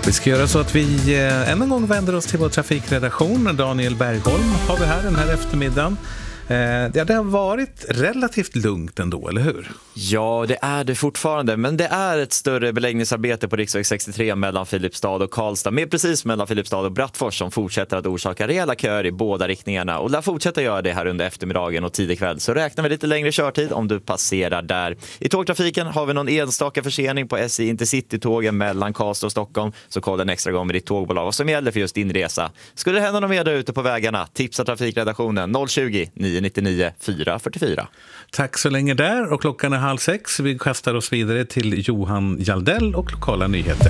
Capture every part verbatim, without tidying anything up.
Vi ska göra så att vi eh, än en gång vänder oss till vår trafikredaktion. Daniel Bergholm har vi här den här eftermiddagen. Eh, ja, det har varit relativt lugnt ändå, eller hur? Ja, det är det fortfarande. Men det är ett större beläggningsarbete på riksväg sextiotre mellan Filipstad och Karlstad. Mer precis mellan Filipstad och Brattfors som fortsätter att orsaka rejäla köer i båda riktningarna. Och lär fortsätta göra det här under eftermiddagen och tidig kväll. Så räknar vi lite längre körtid om du passerar där. I tågtrafiken har vi någon enstaka försening på S J Intercity-tågen mellan Karlstad och Stockholm. Så kolla en extra gång med ditt tågbolag vad som gäller för just din resa. Skulle det hända någon mer där ute på vägarna? Tipsa trafikredaktionen noll tjugo, nio nittionio, fyra fyrtiofyra. Tack så länge där, och klockan är halv sex. Vi kastar oss vidare till Johan Jaldell och lokala nyheter.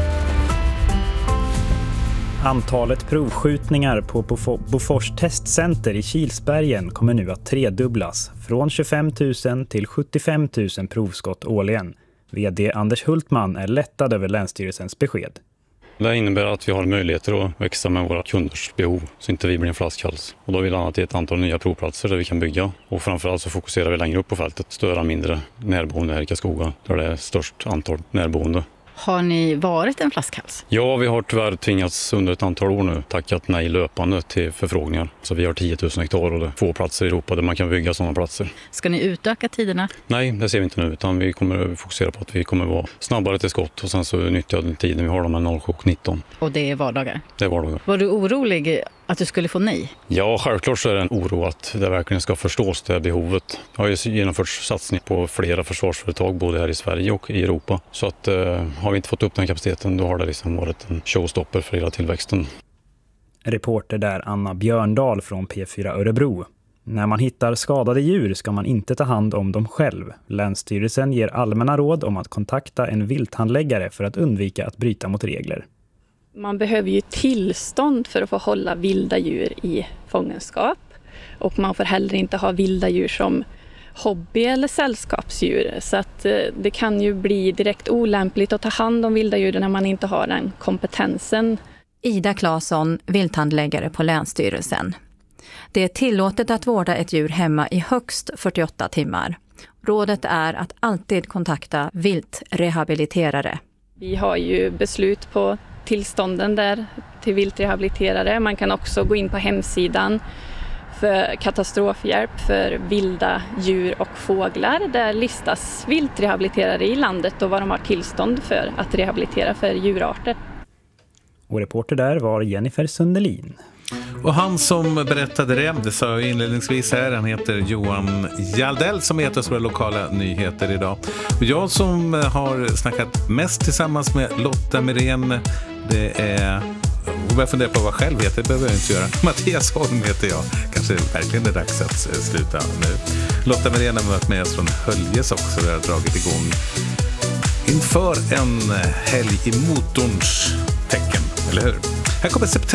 Antalet provskjutningar på Bofors testcenter i Kilsbergen kommer nu att tredubblas, från tjugofem tusen till sjuttiofem tusen provskott årligen. V D Anders Hultman är lättad över Länsstyrelsens besked. Det innebär att vi har möjligheter att växa med våra kunders behov så inte vi blir en flaskhals. Och då har vi landat i ett antal nya provplatser där vi kan bygga. Och framförallt så fokuserar vi längre upp på fältet. Större, mindre närboende här i Karlskoga där det är störst antal närboende. Har ni varit en flaskhals? Ja, vi har tyvärr tvingats under ett antal år nu tackat nej löpande till förfrågningar. Så vi har tio tusen hektar och det är få platser i Europa där man kan bygga sådana platser. Ska ni utöka tiderna? Nej, det ser vi inte nu, utan vi kommer fokusera på att vi kommer vara snabbare till skott och sen så nyttjar den tiden vi har dem med noll sju nitton. Och det är vardagar? Det är vardagar. Var du orolig att du skulle få nej? Ja, självklart så är det en oro att det verkligen ska förstås det behovet. Jag har ju genomfört satsning på flera försvarsföretag både här i Sverige och i Europa. Så att eh, har vi inte fått upp den kapaciteten då har det liksom varit en showstopper för hela tillväxten. Reporter där Anna Björndal från P fyra Örebro. När man hittar skadade djur ska man inte ta hand om dem själv. Länsstyrelsen ger allmänna råd om att kontakta en vilthandläggare för att undvika att bryta mot regler. Man behöver ju tillstånd för att få hålla vilda djur i fångenskap. Och man får heller inte ha vilda djur som hobby- eller sällskapsdjur. Så att det kan ju bli direkt olämpligt att ta hand om vilda djur när man inte har den kompetensen. Ida Claesson, vilthandläggare på Länsstyrelsen. Det är tillåtet att vårda ett djur hemma i högst fyrtioåtta timmar. Rådet är att alltid kontakta viltrehabiliterare. Vi har ju beslut på tillstånden där till viltrehabiliterare. Man kan också gå in på hemsidan för katastrofhjälp för vilda djur och fåglar. Där listas viltrehabiliterare i landet och vad de har tillstånd för att rehabilitera för djurarter. Och reporter där var Jennifer Sundelin. Och han som berättade det, det sa jag inledningsvis här, han heter Johan Jaldell som heter så lokala nyheter idag. Och jag som har snackat mest tillsammans med Lotta Mirén, det är, och jag funderar på vad själv heter, det behöver jag inte göra. Mattias Holm heter jag, kanske verkligen är dags att sluta nu. Lotta Mirén har varit med oss från Höljes också, vi har dragit igång inför en helg i motorns tecken, eller hur? Här kommer september.